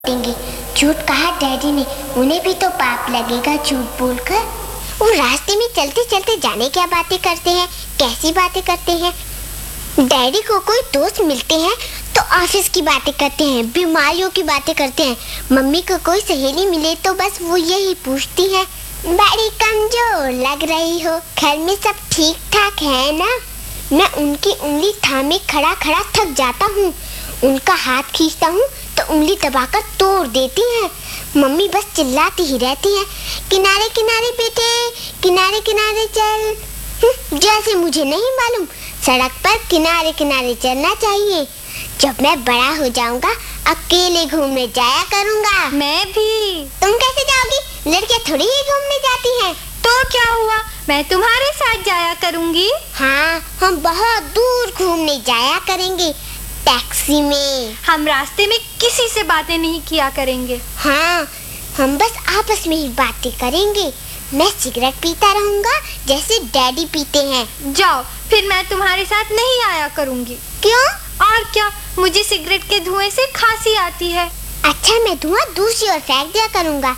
देंगे। झूठ कहा डैडी ने, उन्हें भी तो पाप लगेगा झूठ बोलकर। वो रास्ते में चलते चलते जाने क्या बातें करते हैं, कैसी बातें करते हैं। डैडी को कोई दोस्त मिलते हैं तो ऑफिस की बातें करते हैं, बीमारियों की बातें करते हैं। मम्मी को कोई सहेली मिले तो बस वो यही पूछती है, बड़ी कमजोर लग रही हो, घर में सब ठीक ठाक है ना। मैं उनकी उंगली थामे खड़ा खड़ा थक जाता हूँ। उनका हाथ खींचता हूँ तो उंगली दबाकर तोड़ देती हैं। मम्मी बस चिल्लाती ही रहती हैं, किनारे किनारे बेटे, किनारे किनारे चल। जैसे मुझे नहीं मालूम सड़क पर किनारे किनारे चलना चाहिए। जब मैं बड़ा हो जाऊंगा अकेले घूमने जाया करूंगा। मैं भी। तुम कैसे जाओगी? लड़कियां थोड़ी ही घूमने जाती हैं। तो क्या हुआ, मैं तुम्हारे साथ जाया करूंगी। हाँ, हम बहुत दूर घूमने जाया करेंगे, टैक्सी में। हम रास्ते में किसी से बातें नहीं किया करेंगे। हाँ, हम बस आपस में ही बातें करेंगे। मैं सिगरेट पीता रहूंगा जैसे डैडी पीते हैं। जाओ, फिर मैं तुम्हारे साथ नहीं आया करूंगी। क्यों? और क्या, मुझे सिगरेट के धुएं से खांसी आती है। अच्छा, मैं धुआं दूसरी ओर फेंक दिया करूंगा,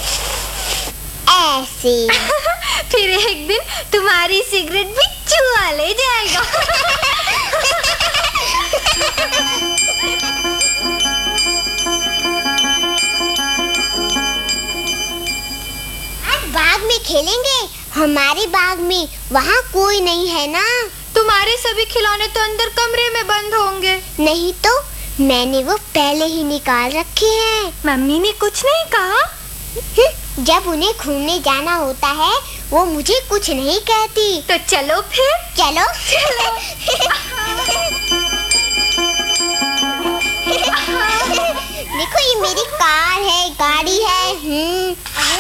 ऐसे। फिर एक दिन तुम्हारी सिगरेट भी चूहा ले जाएगा। आज बाग में खेलेंगे, हमारे बाग में। वहाँ कोई नहीं है ना। तुम्हारे सभी खिलौने तो अंदर कमरे में बंद होंगे। नहीं तो, मैंने वो पहले ही निकाल रखे हैं। मम्मी ने कुछ नहीं कहा? जब उन्हें घूमने जाना होता है वो मुझे कुछ नहीं कहती। तो चलो फिर। चलो। देखो, ये मेरी कार है, गाड़ी है।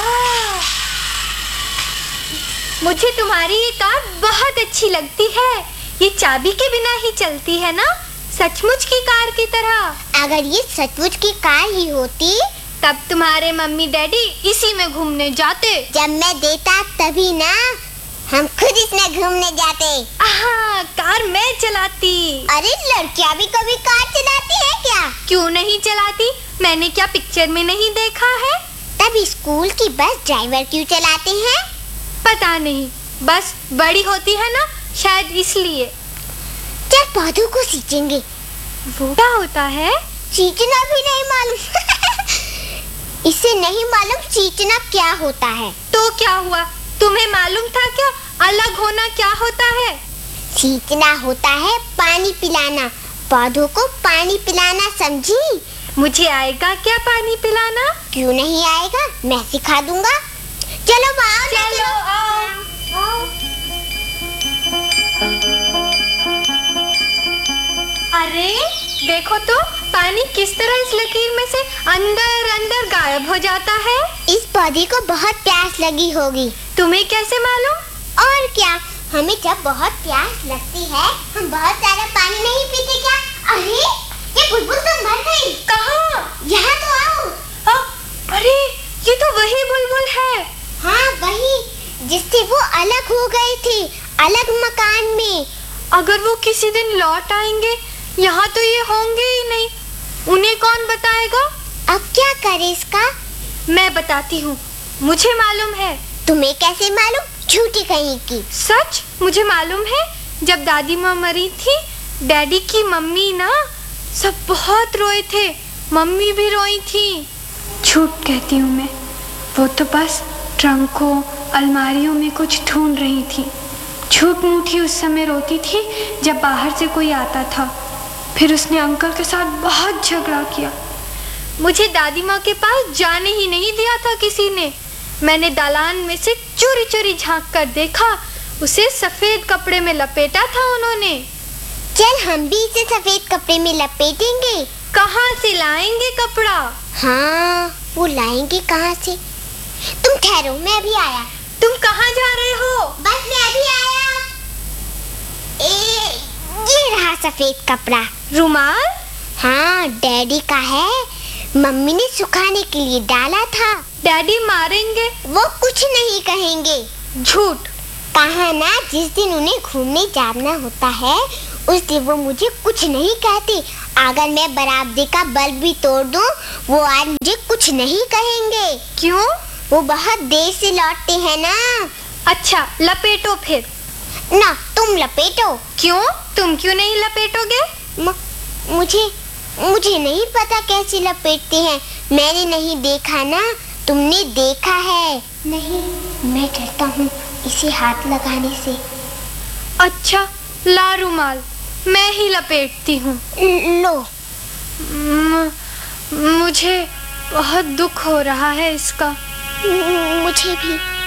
मुझे तुम्हारी ये कार बहुत अच्छी लगती है। ये चाबी के बिना ही चलती है ना, सचमुच की कार की तरह। अगर ये सचमुच की कार ही होती तब तुम्हारे मम्मी डैडी इसी में घूमने जाते। जब मैं देता तभी ना, हम खुद इसमें घूमने जाते। कार मैं चलाती। अरे, लड़कियां भी कभी कार चलाती है क्या? क्यों नहीं चलाती? मैंने क्या पिक्चर में नहीं देखा है? तब स्कूल की बस ड्राइवर क्यों चलाते हैं? पता नहीं, बस बड़ी होती है ना, शायद इसलिए। चल पौधों को सींचेंगे। वो क्या होता है? सींचना भी नहीं मालूम। इसे नहीं मालूम सींचना क्या होता है। तो क्या हुआ, तुम्हें मालूम था क्या? अलग होना क्या होता है? सींचना होता है पानी पिलाना, पौधों को पानी पिलाना, समझी? मुझे आएगा क्या पानी पिलाना? क्यों नहीं आएगा, मैं सिखा दूंगा। चलो आओ, चलो आओ। अरे देखो तो, पानी किस तरह इस लकीर में से अंदर अंदर गायब हो जाता है। इस पौधे को बहुत प्यास लगी होगी। तुम्हें कैसे मालूम? और क्या, हमें जब बहुत प्यास लगती है हम बहुत सारा पानी नहीं पीते क्या? अरे, ये बुलबुल तो मर गई। कहाँ? यहाँ तो आओ। अरे, ये तो वही बुलबुल है। हाँ, वही जिससे वो अलग हो गए थे, अलग मकान में। अगर वो किसी दिन लौट आएंगे, यहाँ तो ये होंगे ही नहीं। उन्हें कौन बताएगा? अब क्या करे इसका? मैं बताती हूँ, मुझे मालूम है। तुम्हें कैसे मालूम? झूठी कहीं की। सच, मुझे मालूम है। जब दादी माँ मरी थी, डैडी की मम्मी ना, सब बहुत रोए थे, मम्मी भी रोई थी। झूठ कहती हूँ मैं, वो तो बस ट्रंकों अलमारियों में कुछ ढूंढ रही थी। झूठ मूठी उस समय रोती थी जब बाहर से कोई आता था। फिर उसने अंकल के साथ बहुत झगड़ा किया। मुझे दादी माँ के पास जाने ही नहीं दिया था किसी ने। मैंने दालान में से चोरी चोरी झांक कर देखा, उसे सफेद कपड़े में लपेटा था उन्होंने। चल, हम भी इसे सफेद कपड़े में लपेटेंगे। कहाँ से लाएंगे कपड़ा? हाँ, वो लाएंगे कहाँ से? तुम ठहरो, मैं अभी आया। तुम कहाँ जा रहे हो? बस मैं अभी आया। ये रहा सफेद कपड़ा। रुमाल? हाँ, डैडी का है। मम्मी ने सुखाने के लिए डाला था। डैडी मारेंगे? वो कुछ नहीं कहेंगे। झूठ। कहा ना, जिस दिन उन्हें घूमने जाना होता है उस दिन वो मुझे कुछ नहीं कहते। अगर मैं बराबरी का बल्ब भी तोड़ दूं, वो आज मुझे कुछ नहीं कहेंगे। क्यों? वो बहुत देर से लौटते हैं ना। अच्छा, लपेटो फिर। ना, तुम लपेटो। क्यों? तुम क्यों नहीं लपेटोगे? मुझे नहीं पता कैसे लपेटते हैं। मैंने नहीं देखा ना, तुमने देखा है। नहीं, मैं डरता हूँ इसे हाथ लगाने से। अच्छा, ला रुमाल, मैं ही लपेटती हूँ। लो। मुझे बहुत दुख हो रहा है इसका। मुझे भी।